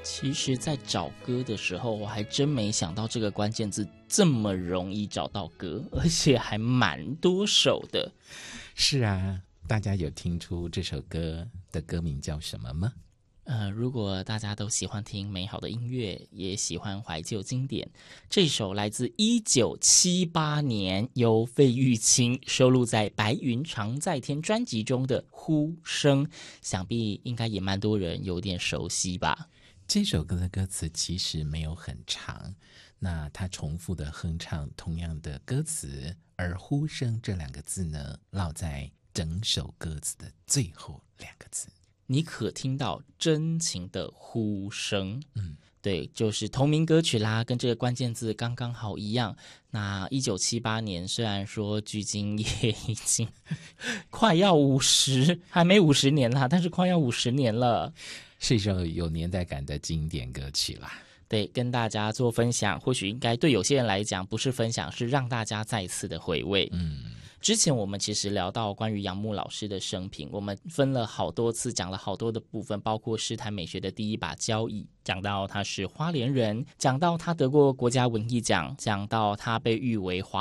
其实在找歌的时候，我还真没想到这个关键字这么容易找到歌，而且还蛮多首的。 是啊，大家有听出这首歌的歌名叫什么吗？ 如果大家都喜欢听美好的音乐，也喜欢怀旧经典，这首来自1978年由费玉清收录在《白云常在天》专辑中的《呼声》，想必应该也蛮多人有点熟悉吧。 这首歌的歌词其实没有很长，那它重复的哼唱同样的歌词，而呼声这两个字呢，落在整首歌词的最后两个字。 你可听到真情的呼声，对，就是同名歌曲啦，跟这个关键字刚刚好一样。那1978年，虽然说距今也已经快要50，还没50年啦，但是快要50年了， 是一首有年代感的经典歌曲啦。 对，跟大家做分享，或许应该对有些人来讲不是分享，是让大家再次的回味。之前我们其实聊到关于杨牧老师的生平，我们分了好多次，讲了好多的部分，包括诗坛美学的第一把交椅，讲到他是花莲人，讲到他得过国家文艺奖，讲到他被誉为华